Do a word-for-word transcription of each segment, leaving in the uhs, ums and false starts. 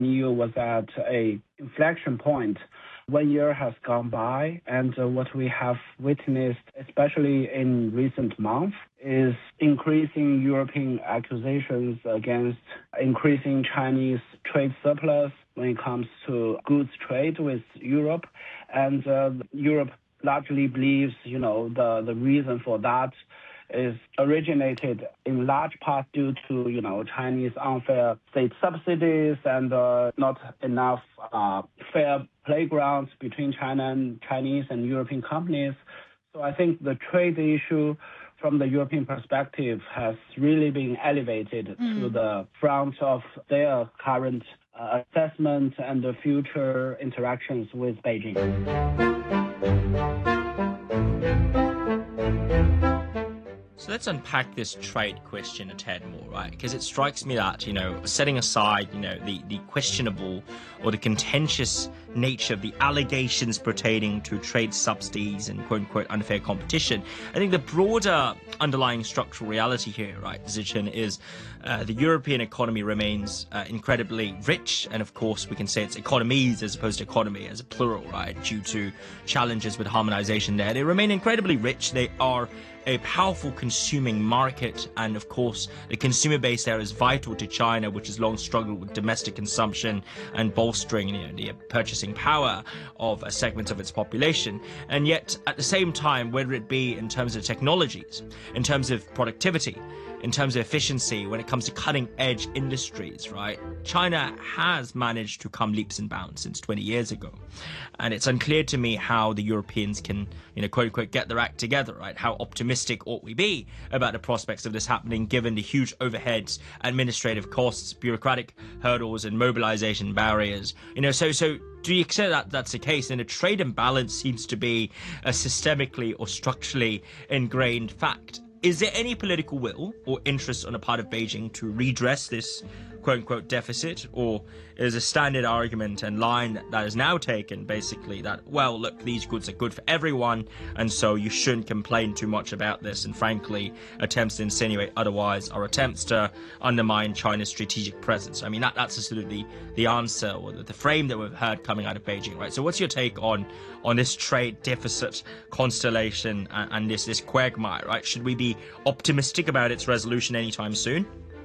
E U was at a inflection point. One year has gone by, and uh, what we have witnessed, especially in recent months, is increasing European accusations against increasing Chinese trade surplus when it comes to goods trade with Europe. And uh, Europe largely believes, you know, the, the reason for that is originated in large part due to, you know, Chinese unfair state subsidies and uh, not enough uh, fair playgrounds between China and Chinese and European companies. So I think the trade issue from the European perspective has really been elevated mm. to the front of their current uh, assessment and the future interactions with Beijing. So let's unpack this trade question a tad more, right? Because it strikes me that, you know, setting aside, you know, the, the questionable or the contentious nature of the allegations pertaining to trade subsidies and quote-unquote unfair competition, I think the broader underlying structural reality here, right, Zichen, is uh, the European economy remains uh, incredibly rich. And of course, we can say it's economies as opposed to economy as a plural, right, due to challenges with harmonization there. They remain incredibly rich. They are a powerful consuming market, and of course the consumer base there is vital to China, which has long struggled with domestic consumption and bolstering, you know, the purchasing power of a segment of its population. And yet at the same time, whether it be in terms of technologies, in terms of productivity, in terms of efficiency, when it comes to cutting edge industries, right, China has managed to come leaps and bounds since twenty years ago. And it's unclear to me how the Europeans can, you know, quote unquote, get their act together, right? How optimistic ought we be about the prospects of this happening, given the huge overheads, administrative costs, bureaucratic hurdles, and mobilization barriers? You know, so, so do you accept that that's the case? And a trade imbalance seems to be a systemically or structurally ingrained fact. Is there any political will or interest on the part of Beijing to redress this quote-unquote deficit? Or is a standard argument and line that is now taken basically that, well, look, these goods are good for everyone, and so you shouldn't complain too much about this, and frankly, attempts to insinuate otherwise are attempts to undermine China's strategic presence? I mean, that, that's sort of the, the answer or the, the frame that we've heard coming out of Beijing, right? So what's your take on on this trade deficit constellation and, and this, this quagmire, right? Should we be optimistic about its resolution anytime soon?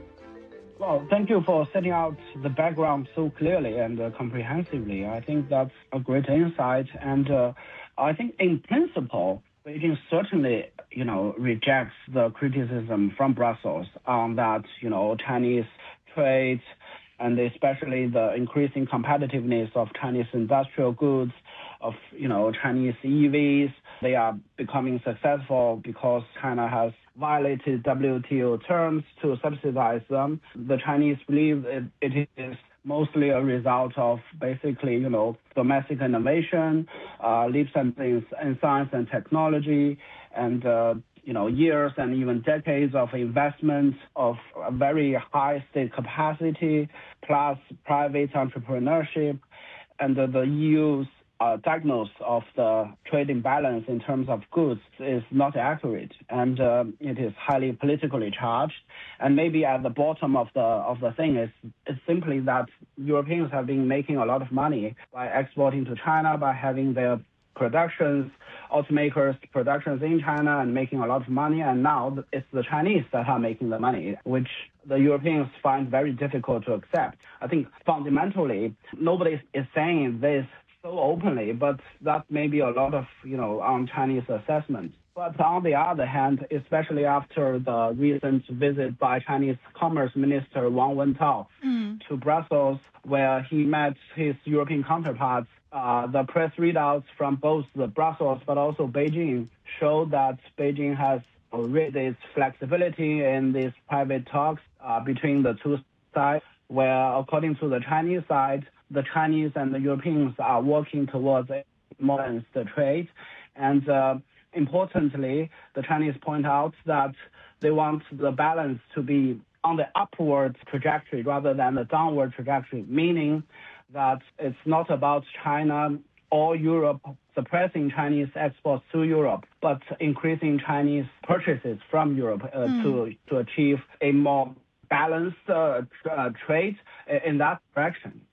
Well, thank you for setting out the background so clearly and uh, comprehensively. I think that's a great insight. And uh, I think in principle, Beijing certainly, you know, rejects the criticism from Brussels on that, you know, Chinese trade and especially the increasing competitiveness of Chinese industrial goods, of, you know, Chinese E Vs. They are becoming successful because China has violated W T O terms to subsidize them. The Chinese believe it, it is mostly a result of basically, you know, domestic innovation, uh, leaps and things in science and technology, and, uh, you know, years and even decades of investment of a very high state capacity, plus private entrepreneurship, and uh, the E U's Uh, diagnosis of the trade imbalance in terms of goods is not accurate, and uh, it is highly politically charged. And maybe at the bottom of the of the thing is, is simply that Europeans have been making a lot of money by exporting to China, by having their productions, automakers productions in China and making a lot of money. And now it's the Chinese that are making the money, which the Europeans find very difficult to accept. I think fundamentally, nobody is saying this so openly, but that may be a lot of, you know, on Chinese assessment. But on the other hand, especially after the recent visit by Chinese Commerce Minister Wang Wentao mm. to Brussels, where he met his European counterparts, uh, the press readouts from both the Brussels but also Beijing show that Beijing has raised its flexibility in these private talks uh, between the two sides, where according to the Chinese side, the Chinese and the Europeans are working towards a balanced trade. And uh, importantly, the Chinese point out that they want the balance to be on the upward trajectory rather than the downward trajectory, meaning that it's not about China or Europe suppressing Chinese exports to Europe, but increasing Chinese purchases from Europe uh, mm. to, to achieve a more balanced uh, uh, trade in that direction.